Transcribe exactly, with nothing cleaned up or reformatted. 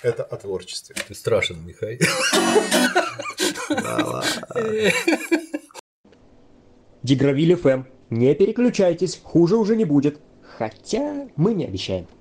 Это о творчестве. Ты страшен, Михаил. Дигравиль эф эм. Не переключайтесь, хуже уже не будет. Хотя мы не обещаем.